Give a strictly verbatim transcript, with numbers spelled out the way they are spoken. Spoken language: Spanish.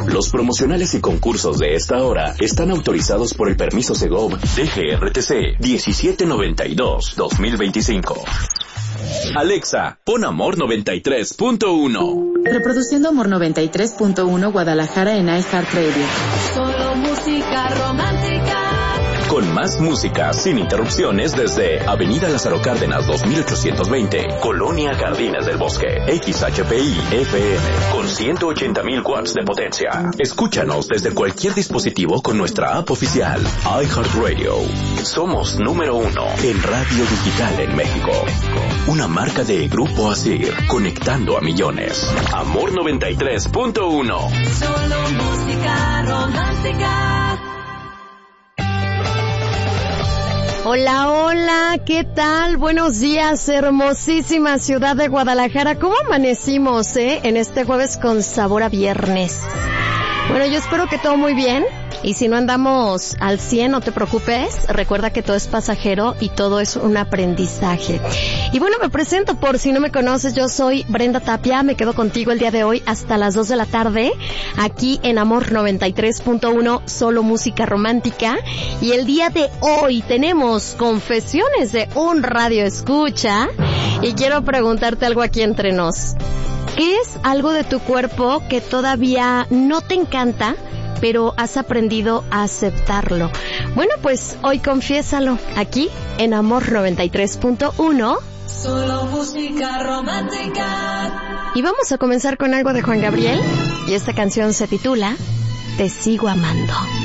Los promocionales y concursos de esta hora están autorizados por el permiso Segov D G R T C diecisiete noventa y dos guión dos mil veinticinco. Alexa, pon Amor noventa y tres punto uno. Reproduciendo Amor noventa y tres punto uno Guadalajara en iHeartRadio. Solo música romántica. Con más música, sin interrupciones, desde Avenida Lázaro Cárdenas dos mil ochocientos veinte, Colonia Jardines del Bosque, X H P I F M, con ciento ochenta mil watts de potencia. Escúchanos desde cualquier dispositivo con nuestra app oficial, iHeartRadio. Somos número uno en radio digital en México. Una marca de Grupo Asir, conectando a millones. Amor noventa y tres punto uno. Solo música romántica. Hola, hola, ¿qué tal? Buenos días, hermosísima ciudad de Guadalajara. ¿Cómo amanecimos, eh? En este jueves con sabor a viernes. Bueno, yo espero que todo muy bien. Y si no andamos al cien, no te preocupes. Recuerda que todo es pasajero y todo es un aprendizaje. Y bueno, me presento por si no me conoces. Yo soy Brenda Tapia. Me quedo contigo el día de hoy hasta las dos de la tarde. Aquí en Amor noventa y tres punto uno, solo música romántica. Y el día de hoy tenemos confesiones de un radio escucha. Y quiero preguntarte algo aquí entre nos. ¿Qué es algo de tu cuerpo que todavía no te encanta, pero has aprendido a aceptarlo? Bueno, pues hoy confiésalo aquí en Amor noventa y tres punto uno. Solo música romántica. Y vamos a comenzar con algo de Juan Gabriel. Y esta canción se titula Te sigo amando.